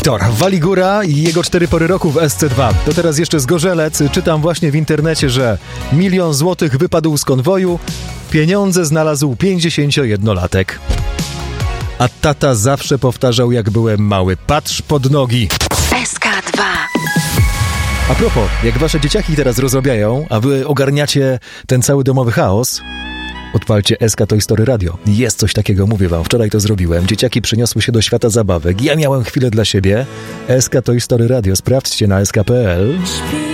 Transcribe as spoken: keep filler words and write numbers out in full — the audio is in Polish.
Wiktor Waligura i jego cztery pory roku w S C dwa. To teraz jeszcze Zgorzelec. Czytam właśnie w internecie, że milion złotych wypadł z konwoju. Pieniądze znalazł pięćdziesięciojednolatek. A tata zawsze powtarzał, jak byłem mały: patrz pod nogi. S K dwa. A propos, jak wasze dzieciaki teraz rozrabiają, a wy ogarniacie ten cały domowy chaos, odpalcie S K Toy Story Radio. Jest coś takiego, mówię wam. Wczoraj to zrobiłem. Dzieciaki przyniosły się do świata zabawek. Ja miałem chwilę dla siebie. S K Toy Story Radio. Sprawdźcie na s k kropka p l.